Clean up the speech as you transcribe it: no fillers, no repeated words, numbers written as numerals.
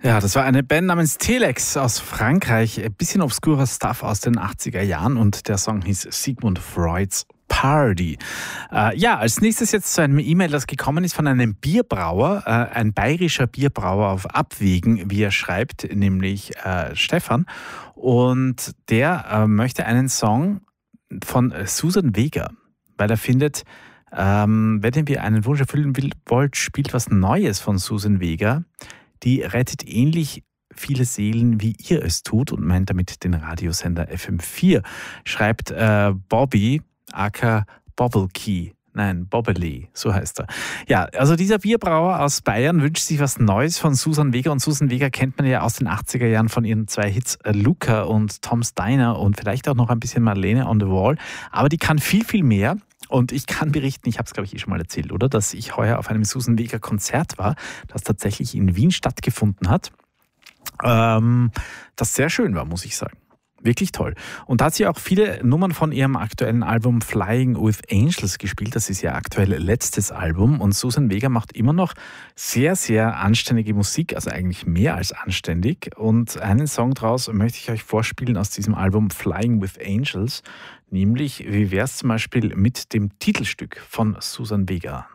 Ja, das war eine Band namens Telex aus Frankreich. Ein bisschen obskurer Stuff aus den 80er Jahren und der Song hieß Sigmund Freud's Party. Als nächstes jetzt zu einem E-Mail, das gekommen ist von einem Bierbrauer, ein bayerischer Bierbrauer auf Abwägen, wie er schreibt, nämlich Stefan. Und der möchte einen Song von Susan Vega, weil er findet, wenn ihr einen Wunsch erfüllen wollt, spielt was Neues von Susan Vega. Die rettet ähnlich viele Seelen, wie ihr es tut und meint damit den Radiosender FM4, schreibt Bobby aka Bobbelkey. Nein, Bobbely, so heißt er. Ja, also dieser Bierbrauer aus Bayern wünscht sich was Neues von Susan Vega. Und Susan Vega kennt man ja aus den 80er Jahren von ihren 2 Hits Luca und Tom's Diner und vielleicht auch noch ein bisschen Marlene on the Wall. Aber die kann viel, viel mehr. Und ich kann berichten, ich habe es glaube ich schon mal erzählt, oder? Dass ich heuer auf einem Susan Vega Konzert war, das tatsächlich in Wien stattgefunden hat. Das sehr schön war, muss ich sagen. Wirklich toll. Und da hat sie auch viele Nummern von ihrem aktuellen Album Flying with Angels gespielt. Das ist ihr aktuell letztes Album. Und Susan Vega macht immer noch sehr, sehr anständige Musik, also eigentlich mehr als anständig. Und einen Song draus möchte ich euch vorspielen aus diesem Album Flying with Angels. Nämlich, wie wäre es zum Beispiel mit dem Titelstück von Susan Vega?